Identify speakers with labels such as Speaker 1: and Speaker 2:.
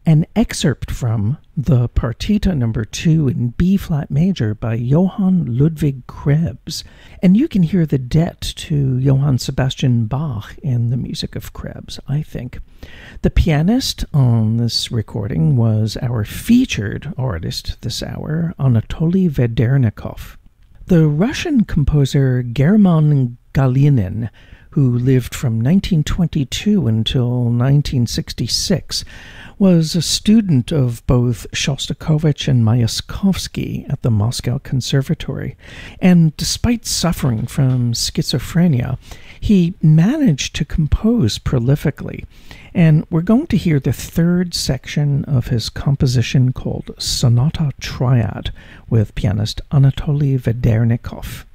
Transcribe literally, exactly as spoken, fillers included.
Speaker 1: an excerpt from the Partita number two in B-flat major by Johann Ludwig Krebs, and you can hear the debt to Johann Sebastian Bach in the music of Krebs, I think. The pianist on this recording was our featured artist this hour, Anatoly Vedernikov. The Russian composer German Galinin, who lived from nineteen twenty-two until nineteen sixty-six, was a student of both Shostakovich and Mayakovsky at the Moscow Conservatory, and despite suffering from schizophrenia, he managed to compose prolifically. And we're going to hear the third section of his composition called Sonata Triad with pianist Anatoly Vedernikov.